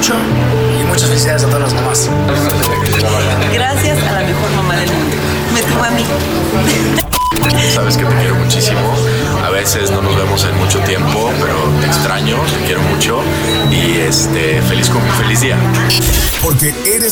mucho y muchas felicidades a todas las mamás. Gracias a la mejor mamá del mundo. Me tuvo a mí. Sabes que te quiero muchísimo. A veces no nos vemos en mucho tiempo, pero te extraño, te quiero mucho y feliz día. Porque eres